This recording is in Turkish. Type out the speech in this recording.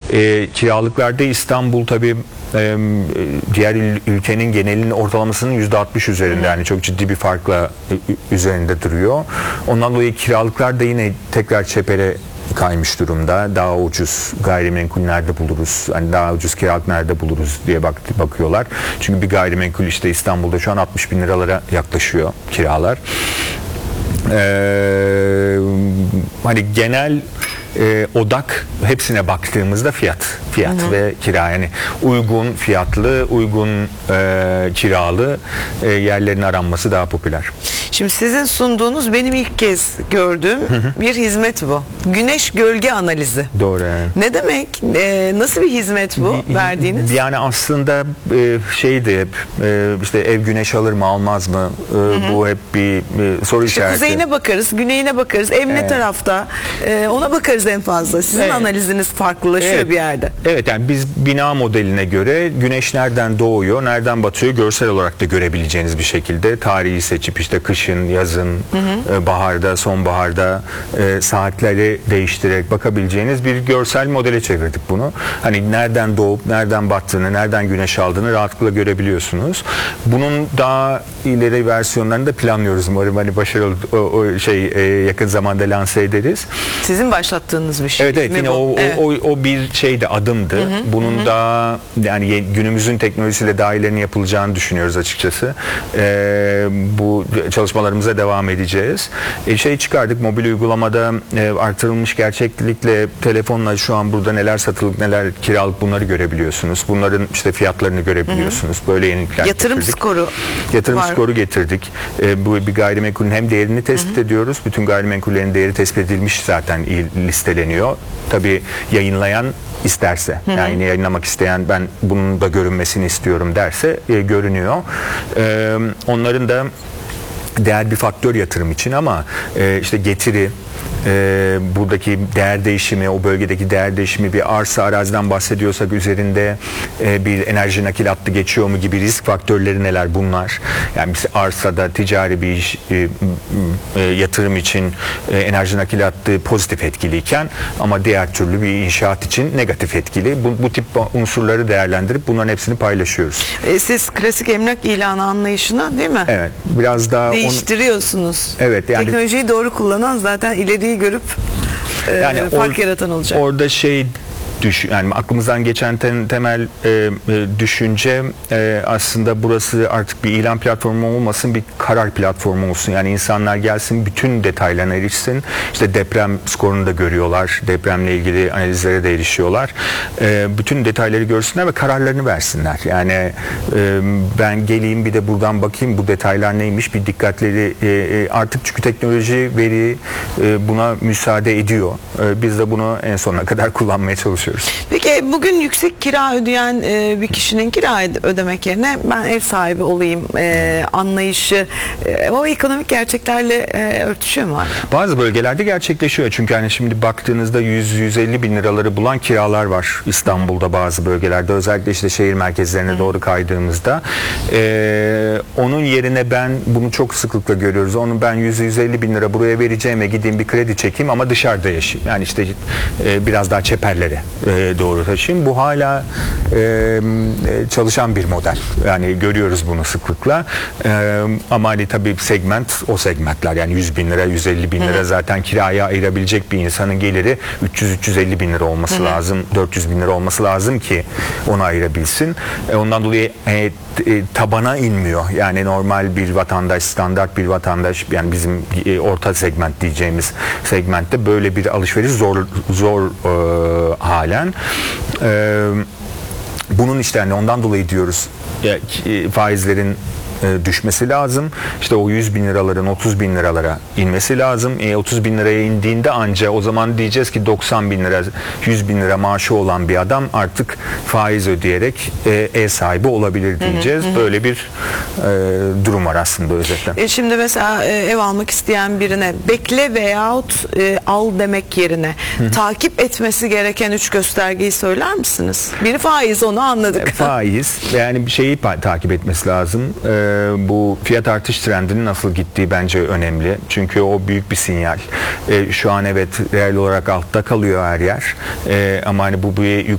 Kiralıklarda İstanbul tabii diğer ülkenin genelinin ortalamasının %60 üzerinde, yani çok ciddi bir farkla üzerinde duruyor. Ondan dolayı kiralıklar da yine tekrar çepere kaymış durumda. Daha ucuz gayrimenkul nerede buluruz? Hani daha ucuz kiralık nerede buluruz diye bakıyorlar. Çünkü bir gayrimenkul işte İstanbul'da şu an 60 bin liralara yaklaşıyor kiralar. Hani genel odak hepsine baktığımızda fiyat ve kira, yani uygun fiyatlı, uygun kiralı yerlerin aranması daha popüler. Şimdi sizin sunduğunuz, benim ilk kez gördüğüm bir hizmet bu. Güneş gölge analizi. Doğru. Yani. Ne demek? Nasıl bir hizmet bu verdiğiniz? Yani aslında şeydi hep işte ev güneş alır mı almaz mı? Bu hep bir soru işareti. Kuzeyine bakarız, güneyine bakarız. Ev ne tarafta? Ona bakarız en fazla. Sizin analiziniz farklılaşıyor bir yerde. Evet, yani biz bina modeline göre güneş nereden doğuyor, nereden batıyor görsel olarak da görebileceğiniz bir şekilde tarihi seçip işte kışın, yazın, baharda, sonbaharda saatleri değiştirerek bakabileceğiniz bir görsel modele çevirdik bunu. Hani nereden doğup nereden battığını, nereden güneş aldığını rahatlıkla görebiliyorsunuz. Bunun daha ileri versiyonlarını da planlıyoruz. Umarım hani başarılı yakın zamanda lanse ederiz. Sizin başlattığınız bir şey. Evet, yine o bir şeydi, adımdı. Bunun da yani günümüzün teknolojisiyle daha ilerini yapılacağını düşünüyoruz açıkçası. Bu çalışmalarımıza devam edeceğiz. Çıkardık mobil uygulamada, artırılmış gerçeklikle telefonla şu an burada neler satılık, neler kiralık, bunları görebiliyorsunuz. Bunların işte fiyatlarını görebiliyorsunuz. Böyle yenilikler yatırım getirdik. Yatırım skoru getirdik. Bu bir gayrimenkulün hem değerini tespit ediyoruz. Bütün gayrimenkullerin değeri tespit edilmiş, zaten listeleniyor. Tabii yayınlayan isterse, yani yayınlamak isteyen ben bunun da görünmesini istiyorum derse görünüyor. Onların da değer bir faktör yatırım için, ama işte getiri, buradaki değer değişimi, o bölgedeki değer değişimi, bir arsa araziden bahsediyorsak üzerinde bir enerji nakil hattı geçiyor mu gibi risk faktörleri neler bunlar? Yani biz arsada ticari bir iş, yatırım için enerji nakil hattı pozitif etkiliyken ama diğer türlü bir inşaat için negatif etkili. Bu tip unsurları değerlendirip bunların hepsini paylaşıyoruz. Siz klasik emlak ilanı anlayışını, değil mi? Evet. Biraz daha değiştiriyorsunuz. Evet, yani teknolojiyi doğru kullanan zaten ileriyi görüp fark yaratan olacak. Orada yani aklımızdan geçen temel düşünce aslında burası artık bir ilan platformu olmasın, bir karar platformu olsun. Yani insanlar gelsin, bütün detaylarına erişsin. İşte deprem skorunu da görüyorlar. Depremle ilgili analizlere de erişiyorlar. Bütün detayları görsünler ve kararlarını versinler. Yani ben geleyim bir de buradan bakayım bu detaylar neymiş, bir dikkatleri artık, çünkü teknoloji, veri buna müsaade ediyor. Biz de bunu en sonuna kadar kullanmaya çalışıyoruz. Peki bugün yüksek kira ödeyen bir kişinin kira ödemek yerine ben ev sahibi olayım anlayışı o ekonomik gerçeklerle örtüşüyor mu? Bazı bölgelerde gerçekleşiyor. Çünkü hani şimdi baktığınızda 100-150 bin liraları bulan kiralar var İstanbul'da, bazı bölgelerde. Özellikle işte şehir merkezlerine doğru kaydığımızda. Onun yerine ben bunu çok sıklıkla görüyoruz. Onu ben 100-150 bin lira buraya vereceğime gideyim bir kredi çekeyim ama dışarıda yaşayayım. Yani işte biraz daha çeperlere doğru taşıyayım. Bu hala çalışan bir model. Yani görüyoruz bunu sıklıkla. Ama hani tabii o segmentler, yani 100 bin lira, 150 bin lira zaten kiraya ayırabilecek bir insanın geliri 300-350 bin lira olması lazım. 400 bin lira olması lazım ki onu ayırabilsin. Ondan dolayı tabana inmiyor. Yani normal bir vatandaş, standart bir vatandaş, yani bizim orta segment diyeceğimiz segmentte böyle bir alışveriş zor halen. Bunun işte yani ondan dolayı diyoruz faizlerin düşmesi lazım. İşte o 100 bin liraların 30 bin liralara inmesi lazım. 30 bin liraya indiğinde anca o zaman diyeceğiz ki 90 bin lira, 100 bin lira maaşı olan bir adam artık faiz ödeyerek ev sahibi olabilir diyeceğiz. Böyle bir durum var aslında özetle. Şimdi mesela ev almak isteyen birine bekle veyahut al demek yerine takip etmesi gereken 3 göstergeyi söyler misiniz? Biri faiz, onu anladık. Faiz, yani bir şeyi takip etmesi lazım. Bu fiyat artış trendinin nasıl gittiği bence önemli. Çünkü o büyük bir sinyal. Şu an evet reel olarak altta kalıyor her yer. Ama hani bu